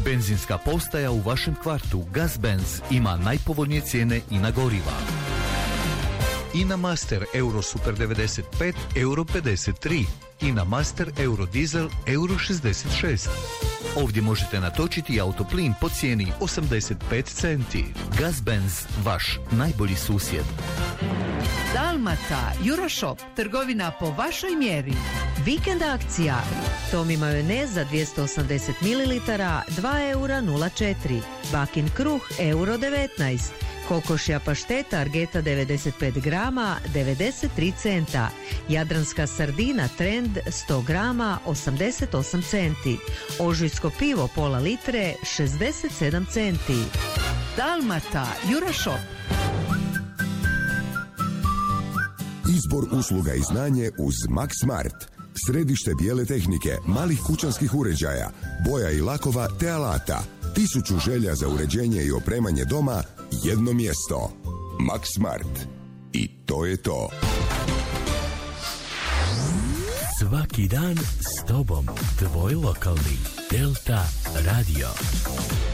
Benzinska postaja u vašem kvartu Gazbenz ima najpovoljnije cijene i na goriva. INA Master Euro Super 95 Euro 53, INA Master Euro Diesel Euro 66. Ovdje možete natočiti autoplin po cijeni 85 centi. Gazbenz, vaš najbolji susjed. Dalmata, Euroshop, trgovina po vašoj mjeri. Vikend akcija. Tomi majonez za 280 ml, 2 eura 04. Bakin kruh, euro 19. Kokošja pašteta Argeta 95 grama, 93 centa. Jadranska sardina Trend 100 grama, 88 centi. Ožujsko pivo pola litre, 67 centi. Dalmata, Euroshop. Izbor usluga i znanje uz Max Smart. Središte bijele tehnike, malih kućanskih uređaja, boja i lakova te alata. 1000 želja za uređenje i opremanje doma, jedno mjesto. Max Smart. I to je to. Svaki dan s tobom, tvoj lokalni Delta Radio.